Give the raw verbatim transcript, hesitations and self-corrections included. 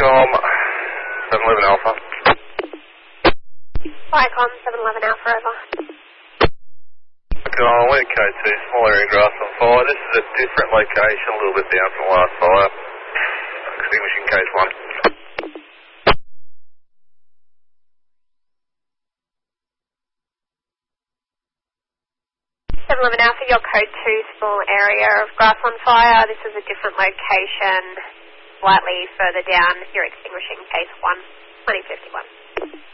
Viacom seven eleven Alpha. Viacom seven eleven Alpha, over. Viacom, we're K two, small area grass on fire. This is a different location, a little bit down from the last fire. Extinguishing case one. seven eleven Alpha, your code two, small area of grass on fire. This is a different location, slightly further down. You're extinguishing case one, twenty fifty-one.